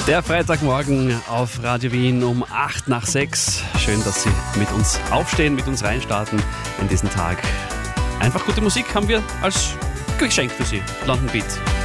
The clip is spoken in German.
Der Freitagmorgen auf Radio Wien um 8 nach 6. Schön, dass Sie mit uns aufstehen, mit uns reinstarten in diesen Tag. Einfach gute Musik haben wir als Geschenk für Sie. London Beat.